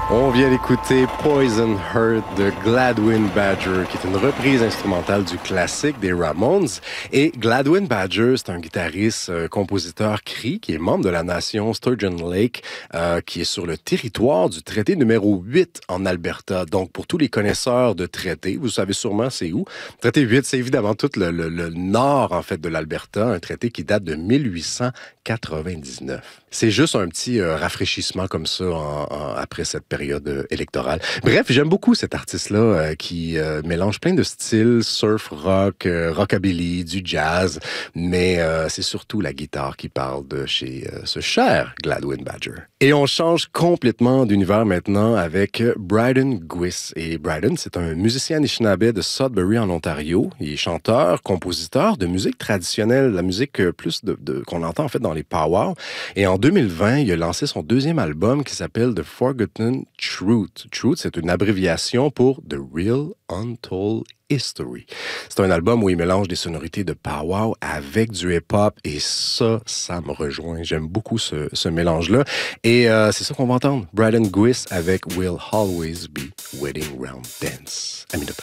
On vient d'écouter Poison Heart de Gladwin Badger, qui est une reprise instrumentale du classique des Ramones. Et Gladwin Badger, c'est un guitariste, compositeur cri, qui est membre de la nation Sturgeon Lake, qui est sur le territoire du traité numéro 8 en Alberta. Donc, pour tous les connaisseurs de traités, vous savez sûrement c'est où. Traité 8, c'est évidemment tout le nord, en fait, de l'Alberta, un traité qui date de 1899. C'est juste un petit rafraîchissement comme ça après cette période électorale. Bref, j'aime beaucoup cet artiste-là qui mélange plein de styles, surf rock, rockabilly, du jazz, mais c'est surtout la guitare qui parle de chez ce cher Gladwin Badger. Et on change complètement d'univers maintenant avec Bryden Gwiss. Et Bryden, c'est un musicien Anishinaabe de Sudbury en Ontario. Il est chanteur, compositeur de musique traditionnelle, la musique plus qu'on entend en fait dans les powwows. Et en 2020, il a lancé son deuxième album qui s'appelle The Forgotten Truth. Truth, c'est une abréviation pour The Real Untold History. C'est un album où il mélange des sonorités de powwow avec du hip-hop et ça me rejoint. J'aime beaucoup ce mélange-là. Et c'est ça qu'on va entendre. Bryden Gwiss avec Will Always Be Waiting Round Dance. À Minota.